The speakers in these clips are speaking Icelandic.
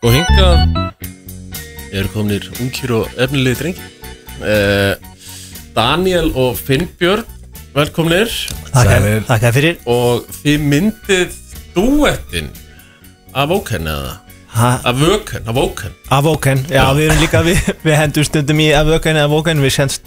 Og hingað komnir ungir og efnilegir drengi Daniel og Finnbjörn, velkomnir. Takk fyrir. Og þið myndið duettinn Awoken eða? Awoken, já, við erum líka, við hendum stundum í Awoken, við semst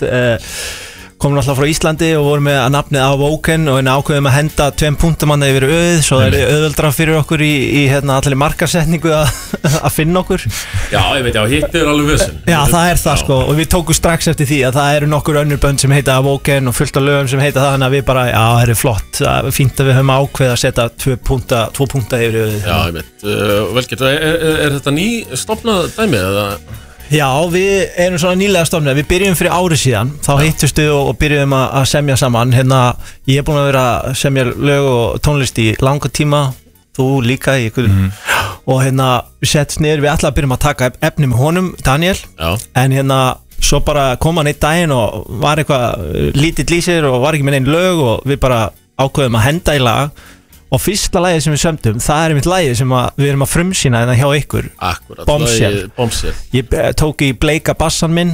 komum alltaf frá Íslandi og vorum með að nafnið Awoken og ákveðum að henda 2 punktamanna yfir svo er auðveldra fyrir okkur í allir markasetningu að finna okkur. Já, ég veit, hitt alveg vissin. Já, það er það sko, og við tókum strax eftir því að það eru nokkur önnur bönd sem heita Awoken og fullt af lögum sem heita það, þannig að við bara, já, það er flott, fínt að við höfum ákveð að setja 2 punkta yfir Já, ég veit, velgert, er þetta ný stofnað dæmi eða? Já, við erum svona nýlega stofnir. Við byrjum fyrir ári síðan. Þá hittust við og byrjum að semja saman. Ég búin að vera að semja lög og tónlist í langa tíma. Þú líka í ykkur. Og við settst niður. Við ætlaðum að byrjum að taka efni með honum, Daniel. Já. En svo bara kom hann einn daginn og var eitthvað lítill í sér og var ekki með neinn lög og við bara ákveðum að henda í lag. Og fyrsta lagið sem við sömdum, það er einmitt lagið sem við erum að frumsýna hjá ykkur. Akkurat, Bombshell. Ég tók í bleika bassan minn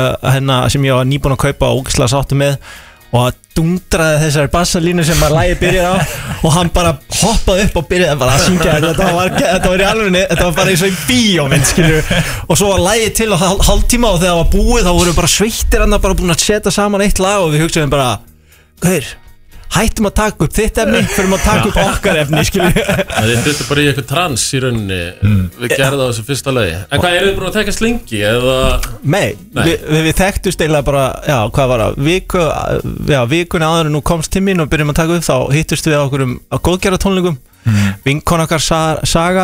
sem ég var nýbúin að kaupa og ógeðslega sáttur með og dundraði þessari bassalínu sem lagið byrjar á og hann bara hoppaði upp og byrjaði bara að syngja þetta var í alvegni, þetta var bara eins og í bíómynd, skilur. Og svo var lagið til á hálftíma og þegar það var búið þá vorum við bara sveittir bara búin að setja saman eitt lag og við hugsaðum bara, gauður, hættum að taka upp þitt efni fyrir að taka upp okkar efni, skilju. Þið duttu bara í eitthvað trans í rauninni við gerðum á þessu fyrsta lagi. En hvað, eru þið búin að tekast lengi eða? Nei. Við þekktust eiginlega bara, já, hvað var það, vikuna áður en nú komst til mín og byrjum að taka upp, þá hittust við okkur á góðgerðartónleikum. Vinkona okkar Saga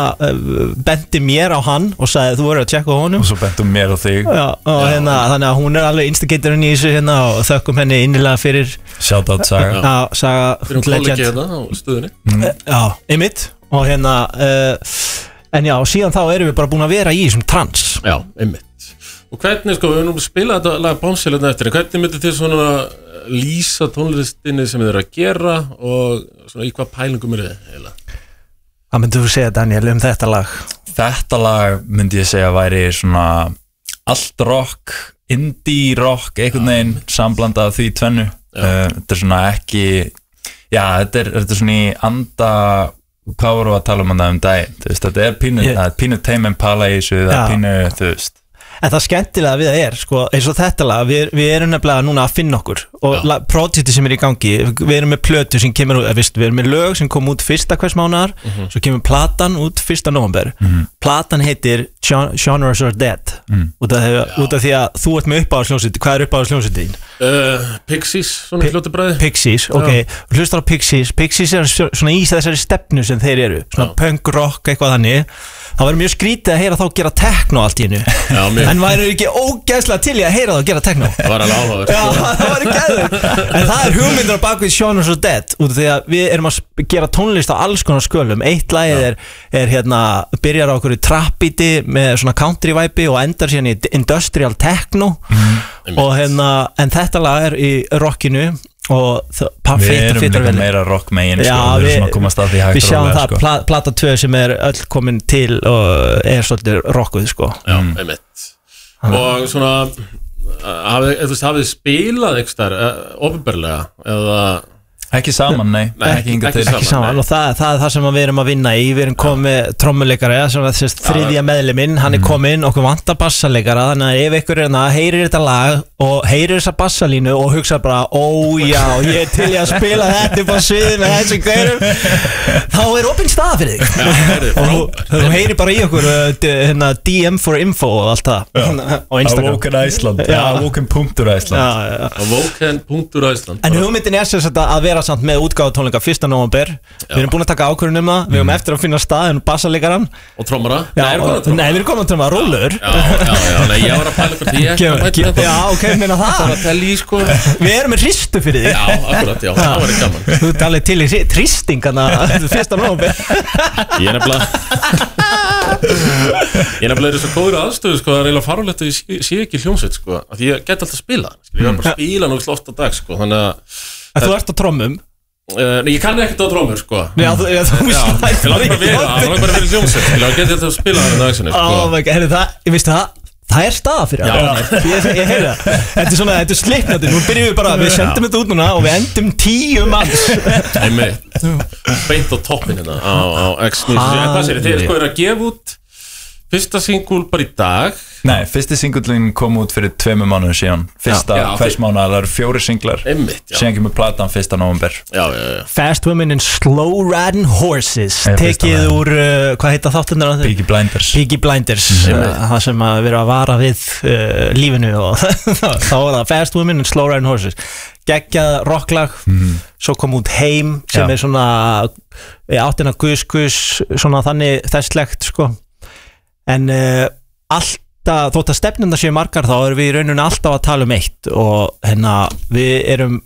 benti mér á hann og sagði þú verður að tjekka á honum og svo bentum mér á þig. Já, og þannig að hún er alveg instigatorinn í þessu og þökkum henni innilega fyrir shoutout Saga. Já, Saga fyrir kollegi á stöðunni. Já, einmitt og en já, síðan þá erum við bara búin að vera í þessum trans. Já, einmitt. Og hvernig, við erum spilað þetta lag Bombshell eftir, hvernig myndir þið svona lýsa tónlistinni sem þið eru að gera og svona í hvað pælingum þið eiginlega? Hvað myndir þú segja, Daniel, þetta lag? Þetta lag myndi ég segja væri svona allt rock, indie rock, einhvern veginn samblandað því tvennu. Þetta er svona ekki, já, þetta er svona í anda, hvað voru að tala það daginn, þetta er pínu Tame Impala í þessu, það er pínu, þú veist. En það skemmtilega við það sko, eins og þetta lag, við erum nefnilega núna að finna okkur og projekti sem er í gangi, við erum með plötu sem kemur út, við erum með lög sem kom út 1. hvers mánaðar, svo kemur platan út 1. nóvember. Platan heitir Genres Are Dead út af því að þú ert með uppáhaldsljómsveit. Hvað er uppáhaldsljómsveit þín? Pixies, svona hljóti bræði. Pixies, ok, hlustar á Pixies. Pixies er svona í þessari stefnu sem þeir eru, svona punk rock, eitthvað þannig. Það var mjög skrítið að heyra þá gera techno allt í hennu. En væru ekki ógeðslega til í að heyra þá gera techno? Það var alveg áhugavert. Já, það var geðveikt. En það er hugmyndir á bakvið Genres Are Dead út af því að við erum að gera tónlist á alls konar skölum. Eitt lagið byrjar á okkur í trap-beati með svona country vibe og endar síðan í industrial techno og en þetta lag er í rockinu og við erum líka meira rock megin við erum svona að komast að því hægt við sjáum það, plata 2 sem er öll komin til og er svolítið rockuð sko. Já, einmitt. Og svona hafið spilað eitthvað opinberlega eða ekki saman, nei, ekki saman og það er það sem við erum að vinna í. Við erum komið með trommuleikara sem er þriðja meðliminn, hann er kominn, okkur vantar bassaleikara, þannig að ef ykkur heyrir þetta lag og heyrir þessa bassalínu og hugsa bara, ó já, ég er til að spila þetta upp á sviði með þessum gaurum, þá er opinn staða fyrir þig og þú heyrir bara í okkur DM for info og allt það á Instagram. Awoken Iceland, Awoken.Iceland Awoken.Iceland. En hugmyndin er sem sagt að vera samt með útgáfutónleika 1. nóvember. Við erum búin að taka ákvörðun það, við erum eftir að finna staðinn bassaleikaran og trommara. Nei, við erum komin að trommara, Rúllur. Já, ég var að pæla hvort ég Já, ok, meina það. Við erum með hristu fyrir því. Já, akkurat, já, það var gaman. Þú ert alveg til í hristingana 1. nóvember. Ég er nefnilega svo góður aðstöðu það er eiginlega farulegt að ég sé ekki hljómsveit að ég get alltaf spila ég var bara að spila nú slótt á dag þannig að þú ert á trommum? Ég kann ekkert á trómur, sko. Já, þú Ég langar bara að vera hljómsveit, ég geti þetta að spila það í dagsinu, sko. Oh my god, ég veistu það staða fyrir ég heyri það. Þetta er Slipknotið, nú byrjum við bara, við sendum þetta út núna og við endum 10 manns. Beint á toppin hérna á X-Music. Hvað sér þið, sko, að gefa út fyrsta singul bara í dag? Nei, fyrsti singullin kom út fyrir 2 mánuðum síðan. Fyrsta hvers mánuð, það eru 4 singlar. Síðan kemur platan 1. nóvember. Fast Women and Slow Riding Horses. Tekið úr, hvað heita þáttunar? Peaky Blinders. Peaky Blinders. Það sem að vera að vara við lífinu og þá var það Fast Women and Slow Riding Horses. Geggjað rocklag, svo kom út Heim sem er svona áttina Gus, svona þannig þesslegt, sko. En alltaf, þótt að stefnundar séu margar, þá erum við í rauninu alltaf að tala um eitt og við erum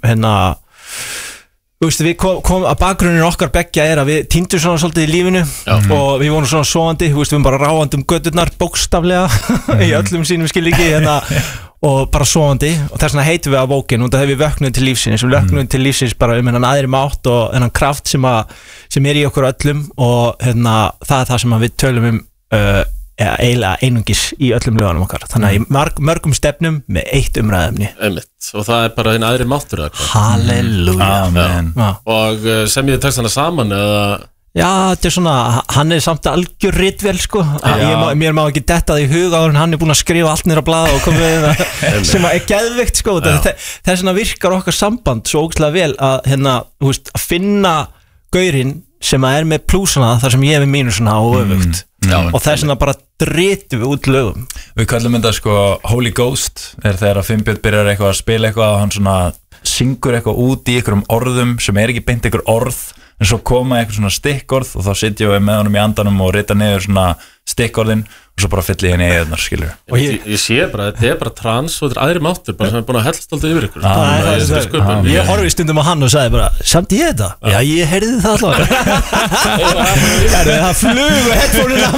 við kom að bakgrunin okkar beggja er að við týndum svona svolítið í lífinu og við vorum svona sofandi, við vorum bara ráandi göturnar bókstaflega í öllum sínum skilningi og bara sofandi og þess vegna heitum við á bókin og það hefur við vöknuð til lífsins við vöknuðum til lífsins bara hennan aðri mátt og hennan kraft sem er í okkur öllum og það er það sem við tölum eiginlega einungis í öllum lögunum okkar þannig að í mörgum stefnum með eitt umræðefni og það er bara hinn aðri máttur halleluja og sem ég tekst hana saman eða já, þetta er svona, hann er samt algjör ritvél sko, mér má ekki detta það í huga áður en hann er búin að skrifa allt niður á blaða og komið sem er geðveikt sko þess vegna virkar okkar samband svo ógeðslega vel að finna gaurinn sem er með plúsana þar sem ég er með mínusana og öfugt og þess vegna bara dritum við út lögum Við kallum þetta sko Holy Ghost er þegar að Finnbjörn byrjar eitthvað að spila eitthvað og hann svona syngur eitthvað út í einhverjum orðum sem er ekki beint einhver orð en svo koma eitthvað svona stikkorð og þá sitjum við með honum í andanum og rita niður svona stikkorðin og svo bara fyllir ég henni í eðnar, skilur Ég sé bara, þetta er bara trans og þetta er aðri máttur bara sem er búin að helst alltaf yfir ykkur Ég horfi stundum á hann og sagði bara samt ég þetta? Já, ég heyrði það alltaf Það flugu headphone-ina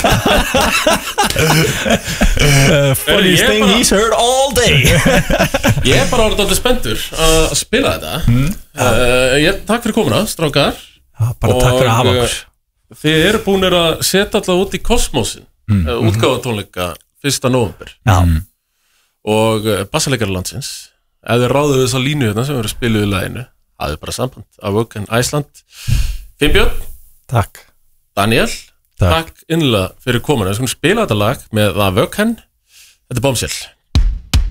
Funniest thing he's heard all day Ég er bara orðið spenntur að spila þetta Takk fyrir komuna, strákar Bara takk fyrir að hafa okkur Þið eru búinir að setja alltaf út í kosmósin útgáfatónleika 1. nóvember og bassaleikari landsins ef þið ráðuðu þessa línu hérna sem eru spiluð í laginu hafið bara samband af Woken Iceland Finnbjörn Takk Daniel Takk innlega fyrir komuna við skulum spila þetta lag með Woken Þetta er Bombshell